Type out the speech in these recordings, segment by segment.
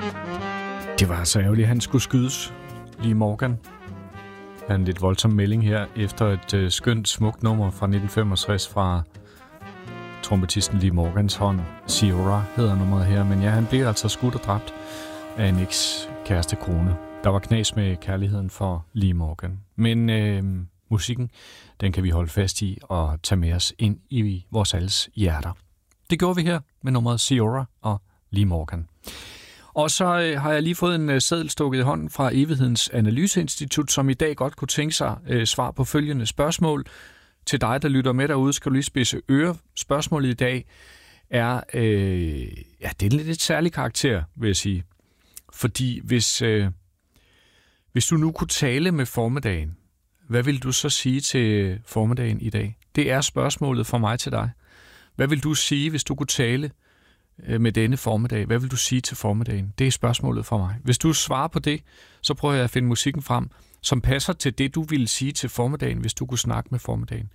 Det var så ærgerligt, at han skulle skydes. Lee Morgan. Der er en lidt voldsom melding her, efter et skønt, smukt nummer fra 1965 fra trompetisten Lee Morgans hånd. Ciora hedder nummeret her, men ja, han blev altså skudt og dræbt af en eks-kæreste kone. Der var knas med kærligheden for Lee Morgan. Men musikken, den kan vi holde fast i og tage med os ind i vores alles hjerter. Det gjorde vi her med nummeret Ciora og Lee Morgan. Og så har jeg lige fået en seddel stukket i hånden fra Evighedens Analyseinstitut, som i dag godt kunne tænke sig svar på følgende spørgsmål. Til dig, der lytter med derude, skal du lige spidse ører. Spørgsmålet i dag er, det er lidt et særligt karakter, vil jeg sige. Fordi hvis du nu kunne tale med formiddagen, hvad vil du så sige til formiddagen i dag? Det er spørgsmålet fra mig til dig. Hvad vil du sige, hvis du kunne tale med denne formiddag? Hvad vil du sige til formiddagen? Det er spørgsmålet fra mig. Hvis du svarer på det, så prøver jeg at finde musikken frem, som passer til det, du ville sige til formiddagen, hvis du kunne snakke med formiddagen.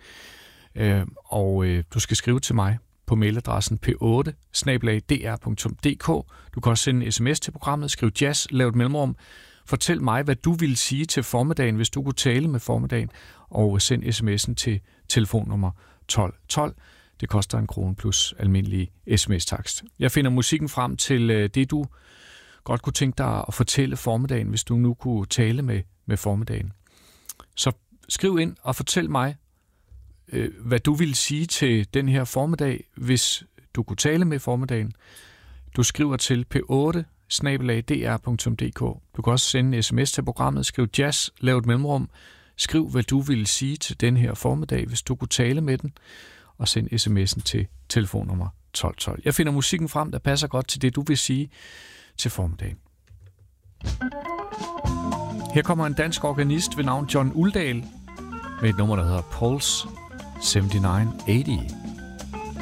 Du skal skrive til mig på mailadressen p8@dr.dk. Du kan også sende en sms til programmet, skriv jazz, lav et mellemrum. Fortæl mig, hvad du ville sige til formiddagen, hvis du kunne tale med formiddagen, og send sms'en til telefonnummer 1212. Det koster 1 krone plus almindelig sms-takst. Jeg finder musikken frem til det, du godt kunne tænke dig at fortælle formiddagen, hvis du nu kunne tale med formiddagen. Så skriv ind og fortæl mig, hvad du ville sige til den her formiddag, hvis du kunne tale med formiddagen. Du skriver til p8@dr.dk. Du kan også sende en sms til programmet, skriv jazz, lav et mellemrum, skriv, hvad du ville sige til den her formiddag, hvis du kunne tale med den, og send sms'en til telefonnummer 1212. Jeg finder musikken frem, der passer godt til det, du vil sige til formiddagen. Her kommer en dansk organist ved navn John Uldal med et nummer, der hedder Pulse 7980.